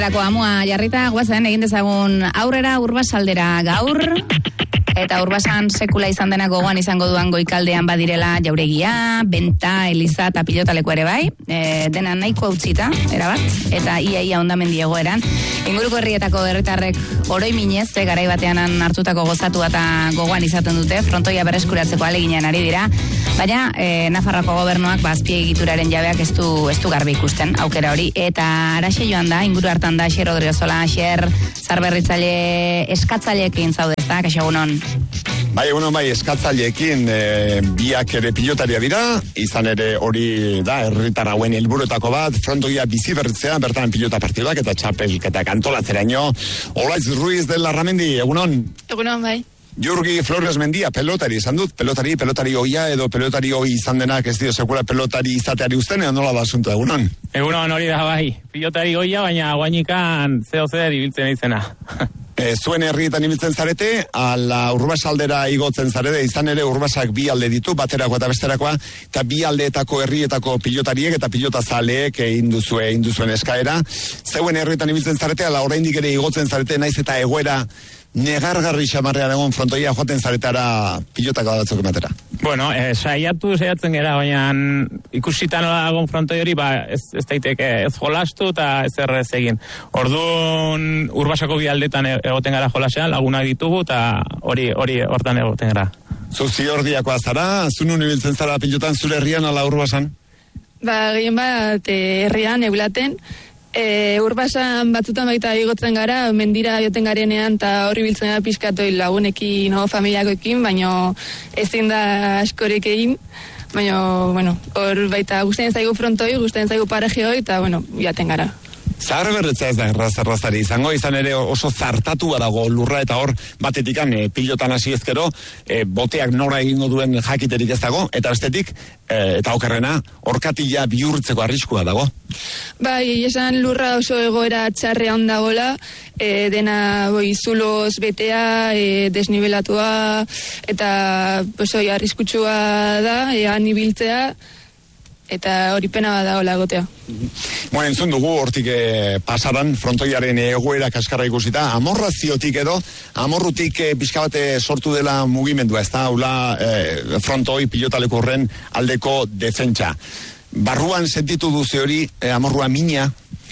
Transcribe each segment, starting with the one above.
Amua jarrita, guazen egin dezagun aurrera Urbasaldera gaur, eta Urbasan sekula izan dena gogoan izango duan goikaldean badirela Jauregia, Benta, Eliza eta Pilotaleko ere bai, dena nahiko hautzita, erabat, eta ia hondamendi egoeran. Inguruko herrietako herritarrek oroiminez, garai batean hartutako gozatu eta gogoan izaten dute, frontoia berreskuratzeko aleginean ari dira, baina Nafarroako gobernuak azpiegituraren jabeak ez du garbi ikusten aukera hori, eta araxe joan da, inguru hartan da Xer Odriozola, Xer zarberritzaile eskatzaileekin zaude, ez da, kaixo egunon? Bai, egunon bai, eskatzaileekin biak ere pilotaria dira, izan ere hori da, herritar hauen helburuetako bat, frontoia bizi berritzea, bertan pilota partidak eta txapelketak antolatzeraino. Olaiz Ruiz de Larramendi, egunon? Egunon bai. Jurgi Flores Mendia, pelotari izan dut, pelotari oia edo pelotari oi izan denak ez dio sekula pelotari izateari uzten, edo nola da asunto, egunon? Egunon hori da bai, pilotari oia, baina guainikan zer ibiltzen izena. Zuen herrietan ibiltzen zarete, ala Urbasaldera igotzen zarete, izan ere Urbasak bi alde ditu, baterako eta besterakoa, eta bi aldeetako herrietako pilotariek eta pilotazaleek egin duzuen eskaera. Zeuen herrietan ibiltzen zarete, ala oraindik ere igotzen zarete, naiz eta egoera negargarri xamarrean egon frontoia joaten zaretara pilotako batzuk ematera. Bueno, saiatzen gera, baina ikusitan egon frontoi hori, ez daiteke ez jolastu eta ez errez egin. Orduan Urbasako bi aldetan egoten gara jolasean, lagunak ditugu eta hori hortan egoten gara. Zuzi ordiakoa zara, zunun ibiltzen zara pilotan zure herrian ala Urbasan? Gehien bat herrian eulaten, Urbasan batzutan baita igotzen gara, mendira joten garenean eta horri biltzen gara pixkatoi lagunekin, familiakoekin, baina ezin da askorek egin, baina, hor baita gustatzen zaigu frontoi, gustatzen zaigu parajeoi, eta, jaten gara. Zahar berretza ez da errazari izango, izan ere oso zartatu badago lurra eta hor batetikan pilotan hasi ezkero, boteak nora egingo duen jakiterik ez dago, eta bestetik, eta okerrena, orkatila bihurtzeko arriskua dago. Bai, esan lurra oso egoera txarrea ondagola, dena zuloz betea, desnibelatua, eta arriskutsua da, han ibiltzea, eta hori pena bat dagoela egotea. Bueno, entzun dugu hortik pasaran frontoiaren egoera kaskarra ikusita, amorraziotik edo, amorrutik pixka bate sortu dela mugimendua, ez da, frontoi pilotaleko horren aldeko defentsa. Barruan sentitu duze hori, amorrua mina?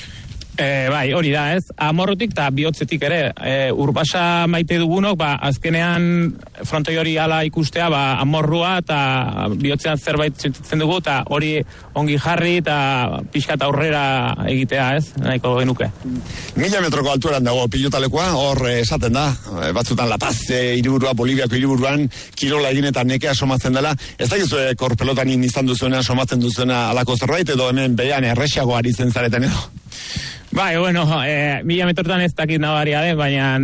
Bai, hori da ez, amorrutik eta bihotzetik ere, Urbasa maite dugunok, azkenean frontoi hori ala ikustea, amorrua eta bihotzean zerbait sentitzen dugu, eta hori ongi jarri eta pixkat aurrera egitea ez, nahiko genuke. 1000 metroko altueran dago pilotalekoa, hor esaten da, batzutan La Paz, hiriburua, Boliviako hiriburuan, kirola egin eta nekea somatzen dela, ez da gizuek hor pelotanin izan duzuena, somatzen duzuena alako zerbait, edo hemen behan erresago aritzen zareten edo? Bai, 1000 metrotan ez dakit nabaria den,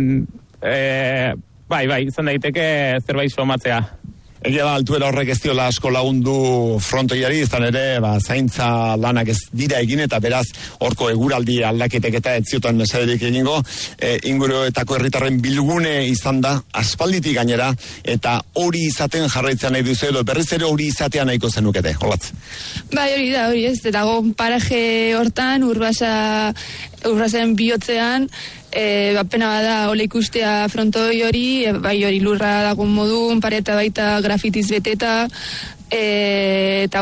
baina bai, izan daiteke zerbait somatzea. Egia da, altuera horrek ez diola asko lagundu frontoiari, izan ere, zaintza lanak ez dira egin, eta beraz, horko eguraldi aldaketek eta ez ziotan mesederik egingo, inguruetako herritarren bilgune izan da, aspalditik gainera, eta hori izaten jarraitzen nahi duzu, edo berriz ere hori izatea nahiko zenukete, holatz? Bai, hori ez, dago paraje hortan, Urbasen bihotzean, pena bada hola ikustea frontoi hori, bai hori lurra dagoen modun, pareta baita grafitiz beteta, eta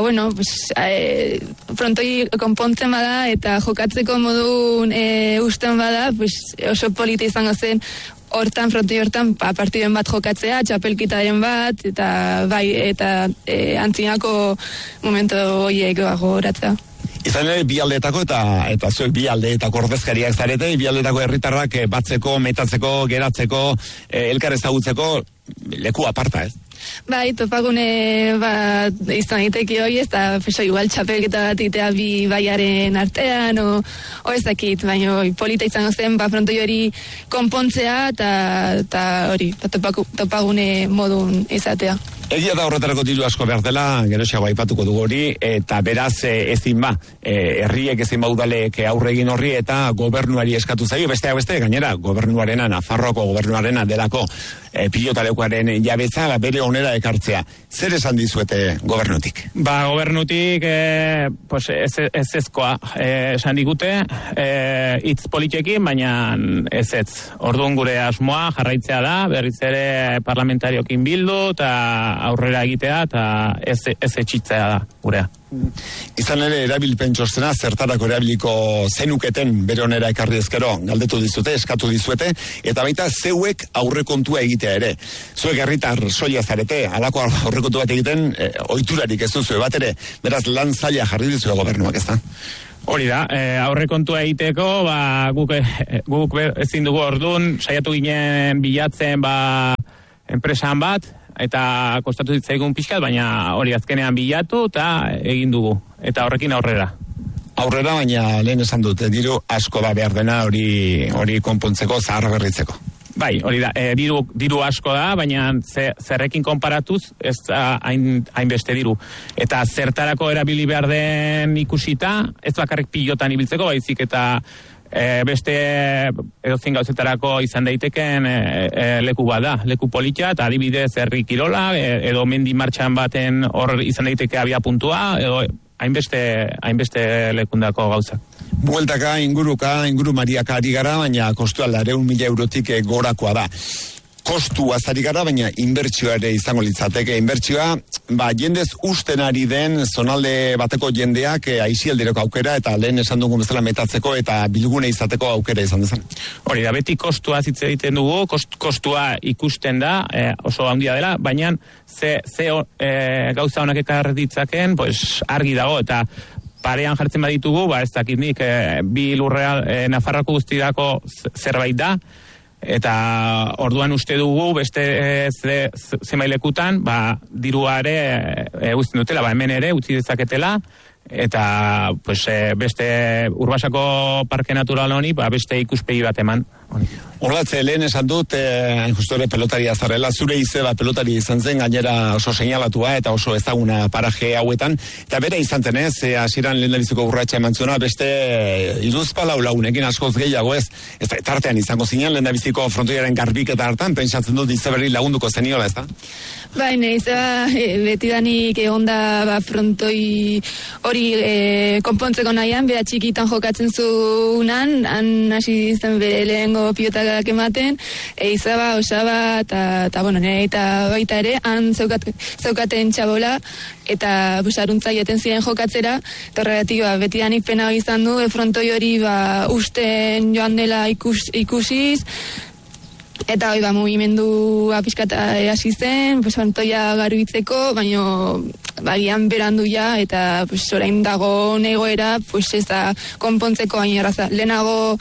frontoi konpontzen bada eta jokatzeko modun usten bada, oso polita izango zen hortan, frontoi hortan, partiduen bat jokatzea, txapelkitaren bat, eta antzinako momentu horiek gogoratzea. Izan ere, bi aldeetako eta zuek bi aldeetako ordezkariak zarete, bi aldeetako herritarrak batzeko, metatzeko, geratzeko, elkar ezagutzeko leku aparta, ez? Bai, topagune izan daiteke hori, ez da, igual txapelketa bat itea bi baiaren artean, o ez dakit, baina polita izango zen, frontoi hori konpontzea, eta hori, topagune modun izatea. Egia da horretarako diru asko behar dela, geroxeago aipatuko dugu hori, eta beraz ezin ba, herriek ezin ba udalek aurre egin horri eta gobernuari eskatu zaio, besteak beste, gainera, gobernuarena, Nafarroako gobernuarena delako pilotalekuaren jabetza, bere onera ekartzea. Zer esan dizuete gobernutik? Ba, gobernutik pues ezkoa esan digute, hitz politiekin, baina ez. Orduan gure asmoa jarraitzea da, berriz ere parlamentariokin bildu, eta aurrera egitea, eta ez etxitzea da gurea. Izan ere, erabilpen txostena zertarako erabiliko zenuketen bere onera ekarri ezkero galdetu dizute, eskatu dizuete, eta baita zeuek aurrekontua egitea ere. Zuek herritar soila zarete, halako aurrekontu bat egiten ohiturarik ez duzu bat ere, beraz lan zaila jarri dizue gobernuak, ez da? Hori da, aurrekontua egiteko, guk ezin dugu orduan, saiatu ginen bilatzen enpresan bat, eta kostatu zitzaigun pixkat, baina hori azkenean bilatu eta egin dugu, eta horrekin aurrera. Aurrera, baina lehen esan dut, diru asko da behar dena hori konpontzeko, zahar berritzeko. Bai, hori da, diru asko da, baina zerrekin konparatuz ez da hainbeste diru. Eta zertarako erabili behar den ikusita, ez bakarrik pilotan ibiltzeko, baizik eta beste edozein gauzetarako izan daiteken leku bat da, leku politia, eta adibidez herri kirola, edo mendi martxan baten hor izan daiteke abia puntua, edo hainbeste lekundako gauzak. Bueltaka, ingurumariaka ari gara, baina kostua 200.000 eurotik gorakoa da. Kostua zari gara, baina inbertsioa ere izango litzateke. Inbertsioa, jendez usten ari den zonalde bateko jendeak aisialdireko aukera eta lehen esan dugun bezala metatzeko eta bilgune izateko aukera izan dezan. Hori da, beti kostua hitz egiten dugu, kostua ikusten da, oso handia dela, baina ze gauza honak ekar ditzaken, pues argi dago, eta parean jartzen baditugu, ez dakit nik, bi lurreal Nafarroako guztirako zerbait da, eta orduan uste dugu beste zemailekutan dirua ere uzten dutela, hemen ere utzi dezaketela, eta pues, beste Urbasako parke natural honi beste ikuspegi bat eman. Horlatze, lehen esan dut, justore pelotaria zarela, zure izeba pelotaria izan zen, gainera oso seinalatua eta oso ezaguna paraje hauetan, eta bera izan tenez, hasieran lehen dabiziko urratxa eman zuena, beste iruzpalau launekin askoz gehiago ez tartean izango zinean, lehen dabiziko frontoiaren garbiketa hartan, pentsatzen dut izeberri lagunduko zeniola, ez da? Baina, izeba betidanik egon da frontoi hori konpontzeko nahian, bera txikitan jokatzen zunan, han hasi zen bere lehengo pilotak ematen, izaba, osaba, eta bueno, nire eta baita ere, han zeukaten txabola, eta busaruntzai eten ziren jokatzera, eta horregatik betidanik pena izan du, frontoi hori usten joan dela ikusiz, eta hoi mugimendu apiskata hasi zen, frontoia garbitzeko, baino bagian berandu ja, eta orain dago negoera, ez da konpontzeko hain erraza. Lehenago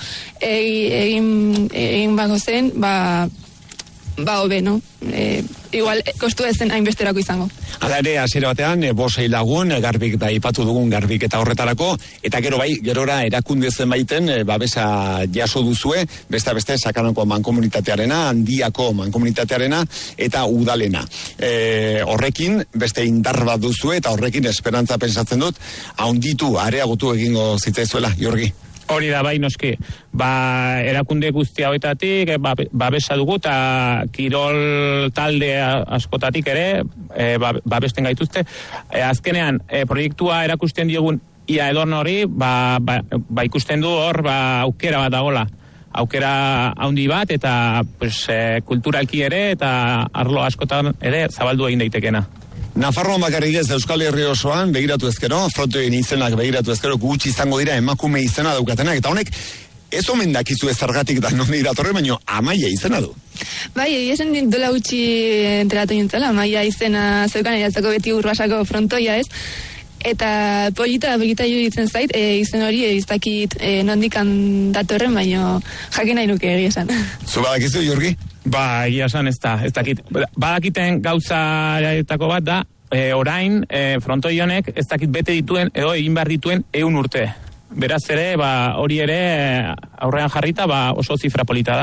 egin bako zen, hobe, no? Igual, kostu ezen hainbesterako izango. Hala ere, hasiera batean, bosei lagun, garbik da ipatu dugun garbik eta horretarako, eta gerora erakunde zenbaiten, babesa jaso duzue, beste sakanako mankomunitatearena, handiako mankomunitatearena, eta udalena. Horrekin, beste indar bat duzue, eta horrekin esperantza pensatzen dut, haunditu, areagotu egingo zitzaizuela, Jorgi. Hori da, bai noski, erakunde guzti hauetatik, babesa dugu, eta kirol talde askotatik ere, babesten gaituzte. Azkenean, proiektua erakusten diogun ia edorn hori, ikusten du hor, aukera bat dagola. Aukera handi bat, eta kulturalki ere, eta arlo askotan ere zabaldu egin daitekena. Nafarroan bakarrik ez Euskal Herri osoan, begiratu ezkero, frontoien izenak begiratu ezkero, gutxi izango dira emakume izena daukatenak, eta honek, ez omen dakizu ezargatik da non iratorre, baino Amaia izena du. Bai, esan dola gutxi enteratu nintzela, Amaia izena zeukan eratzako beti Urbasako frontoia ez, eta polita iruditzen zait, izen hori ez dakit nondikan datorren, baino jakin nahi nuke egia esan. Zu badakizu, Jorgi? Egia esan ez dakit. Badakiten gauzaetako bat da, orain frontoi honek ez dakit bete dituen, edo egin behar dituen 100 urte. Beraz ere, hori ere aurrean jarrita oso zifra polita da.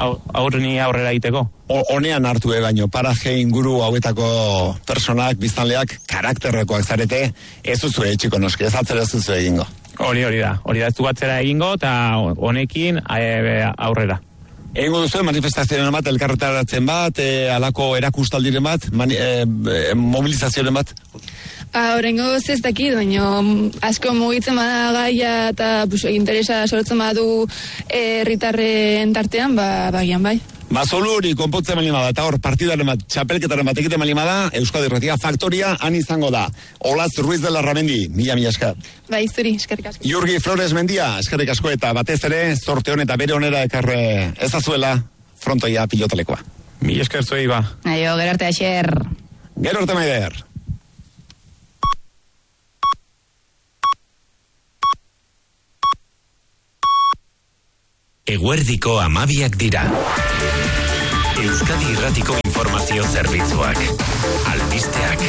aurreni aurrera egiteko. Honean hartu baino, paraje inguru hauetako personak, biztanleak, karakterrekoak zarete, ez duzu etxiko noski, ez atzera ez duzu egingo. Hori da, ez du atzera egingo, eta honekin aurrera. Egingo duzu, manifestazioen bat, elkarretaratzen bat, alako erakustaldiren bat, mobilizazioen bat? Horrengo ez dakit, baina asko mugitzen bada gaia eta interesa sortzen badu herritarren tartean, bagian bai. Zolu hori konpontzen malimada, eta hor partidaren bat, txapelketaren bat egiten malimada, Euskadi Irratia Faktoria han izango da. Olaz Ruiz de la Ramendi, mila esker. Bai, zuri, eskerrik asko. Jurgi Flores Mendia, eskerrik asko, eta batez ere, zorte hon eta bere honera ekarre ezazuela frontoia pilotalekoa. Mila esker zuei ba. Aio, gero arte aixer. Gero arte maider. Eguerdiko 12 dira. Euskadi Irratiko informazio zerbitzuak. Albisteak.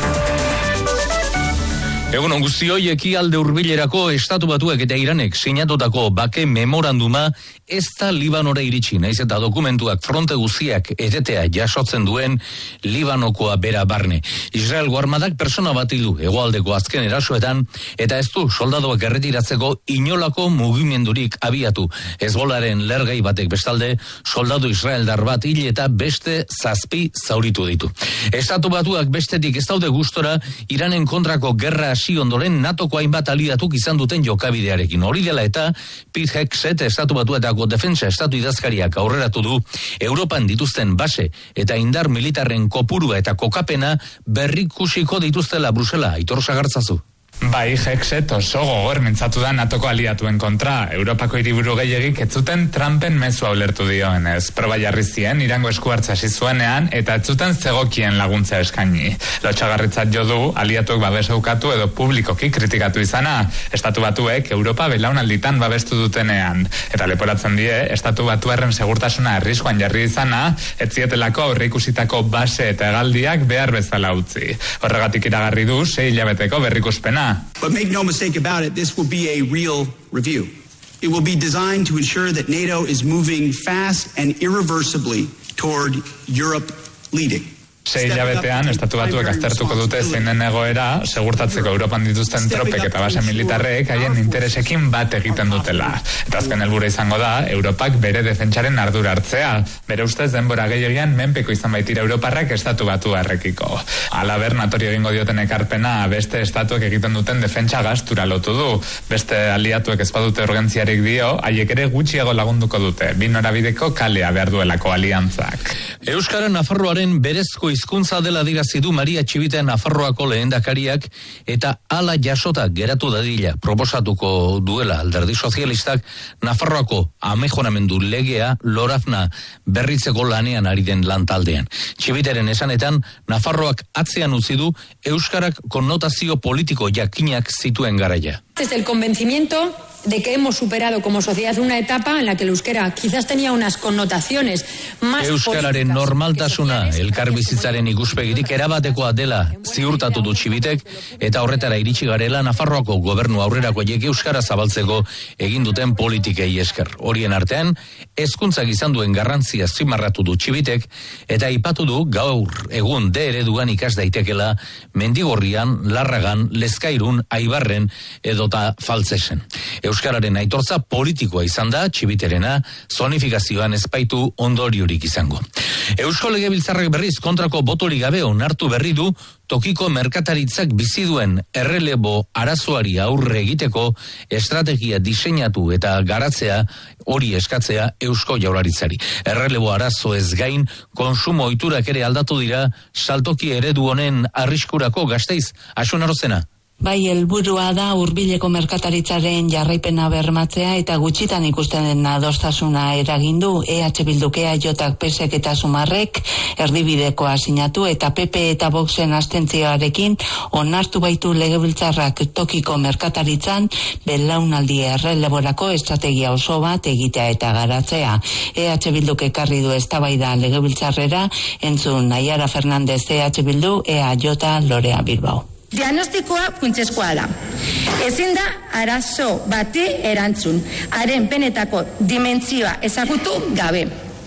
Egun guztioi, ekialde hurbilerako Estatu Batuak eta Iranek sinatutako bake memoranduma ez da Libanora iritsi, naiz eta dokumentuak fronte guztiak etetea jasotzen duen Libanokoa bera barne. Israelgo armadak persona bat du hegoaldeko azken erasoetan, eta ez du soldaduak erretiratzeko inolako mugimendurik abiatu. Hezbolaren lergai batek bestalde, soldadu israeldar bat hil eta beste 7 zauritu ditu. Estatu Batuak bestetik ez daude gustora Iranen kontrako gerra hasi ondoren NATOko hainbat aliatuk izan duten jokabidearekin. Hori dela eta Pete Hegseth Estatu Batuetako defensa estatu idazkariak aurreratu du Europan dituzten base eta indar militarren kopurua eta kokapena berrikusiko dituztela Brusela. Aitor Sagartzazu. Bai, Hegseth oso gogor mintzatu da NATOko aliatuen kontra. Europako hiriburu gehiagik ez zuten Trumpen mezua ulertu dioenez. Proba jarri zien Irango esku hartza hasi zuenean eta ez zuten zegokien laguntza eskaini. Lotsagarritzat jo du aliatuek babes ukatu edo publikoki kritikatu izana. Estatu Batuek Europa belaunalditan babestu dutenean. Eta leporatzen die Estatu Batuarren segurtasuna arriskuan jarri izana, ez zietelako aurreikusitako base eta hegaldiak behar bezala utzi. Horregatik iragarri du 6 hilabeteko berrikuspena. But make no mistake about it, this will be a real review. It will be designed to ensure that NATO is moving fast and irreversibly toward Europe leading. 6 hilabetean, Estatu Batuek aztertuko dute zeinen egoera, segurtatzeko Europan dituzten tropek eta base militarrek haien interesekin bat egiten dutela. Eta azken helburua izango da, Europak bere defentsaren ardura hartzea. Bere ustez denbora gehiegian menpeko izan baitira Europarrak Estatu Batuarrekiko. Halaber, natorio egingo dioten ekarpena beste estatuek egiten duten defentsa gastura lotu du. Beste aliatuek ez badute urgentziarik dio, haiek ere gutxiago lagunduko dute. Bi norabideko kalea behar duelako aliantzak. Euskara Nafarroaren berezko hizkuntza dela dirazi du Maria Txibita Nafarroako lehendakariak eta hala jasota geratu dadila proposatuko duela Alderdi Sozialistak Nafarroako amejoramendu legea Lorafna berritzeko lanean ari den lantaldean. Txibitaren esanetan Nafarroak atzean utzi du euskarak konnotazio politiko jakinak zituen garaia. Desde el convencimiento de que hemos superado como sociedad una etapa en la que el euskera quizás tenía unas connotaciones más euskararen normaltasuna elkarbizitzaren ikuspegirik erabatekoa dela ziurtatu du Txibitek eta horretara iritsi garela Nafarroako gobernu aurrerakoiek euskara zabaltzeko egin duten politikei esker. Horien artean hezkuntzak izan duen garrantzia azpimarratu du Txibitek eta aipatu du gaur egun D ereduan ikas daitekela Mendigorrian, Larragan, Lezkairun, Aibarren edota Faltzesen. Euskararen aitortza politikoa izan da, Txibiterena, zonifikazioan ezpaitu ondoriorik izango. Eusko Legebiltzarrak berriz kontrako botorik gabe onartu berri du tokiko merkataritzak bizi duen errelebo arazoari aurre egiteko estrategia diseinatu eta garatzea hori eskatzea Eusko Jaurlaritzari. Errelebo arazo ez gain, konsumo ohiturak ere aldatu dira saltoki eredu honen arriskurako. Gasteiz, Asun Arozena. Bai, helburua da hurbileko merkataritzaren jarraipena bermatzea eta gutxitan ikusten den adostasuna eragindu. EH Bilduk, EAJak, PSek eta Sumarrek erdibidekoa sinatu eta PP eta Voxen abstentzioarekin onartu baitu Legebiltzarrak tokiko merkataritzan belaunaldi erreleborako estrategia oso bat egitea eta garatzea. EH Bilduk ekarri du eztabaida Legebiltzarrera, entzun Naiara Fernandez, EH Bildu, EAJ, Lorea Bilbao. Diagnostikoa funtsezkoa da. Ezin da arazo bati erantzun, haren benetako dimentsioa ezagutu gabe.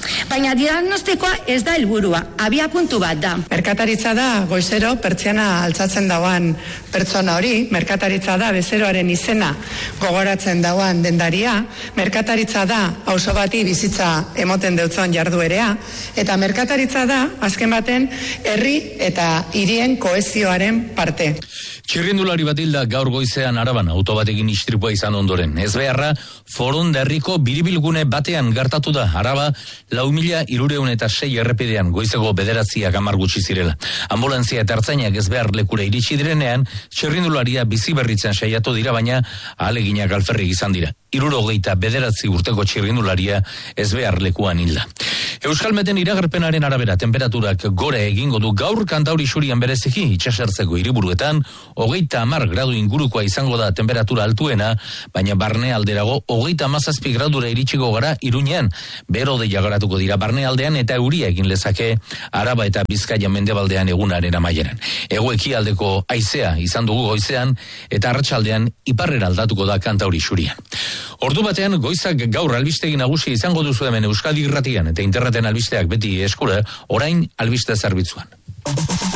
Baina diagnostikoa ez da helburua, abia puntu bat da. Merkataritza da goizero pertsiana altzatzen dauan pertsona hori, merkataritza da bezeroaren izena gogoratzen dauan dendaria, merkataritza da auzo bati bizitza emoten deutzon jarduerea, eta merkataritza da azken baten herri eta hirien kohesioaren parte. Txirrindulari bat hilda gaur goizean Araban auto batekin istripua izan ondoren. Ez beharra, Foronda herriko biribilgune batean gertatu da Araba 4.306 errepidean goizeko 9:10 gutxi zirela. Ambulantzia eta ertzainak ez behar lekura iritsi direnean, txirrindularia bizi berritzen saiatu dira, baina ahaleginak alferrik izan dira. 69 urteko txirrindularia ez behar lekuan hilda. Euskalmeten iragarpenaren arabera temperaturak gore egingo du gaur Kantauri Xurian bereziki itsasertzeko hiriburuetan 30 gradu ingurukoa izango da temperatura altuena, baina barne alderago 37 gradura iritsiko gara Iruñean. Berodeiak garatuko dira barnealdean eta euria egin lezake Araba eta Bizkaia mendebaldean egunaren amaieran. Hego-ekialdeko haizea izan dugu goizean eta arratsaldean iparrera aldatuko da Kantauri Xurian. Ordu batean goizak gaur albistegi nagusi izango duzu hemen Euskadi Irratian eta interneten albisteak beti eskura, orain albiste zerbitzuan.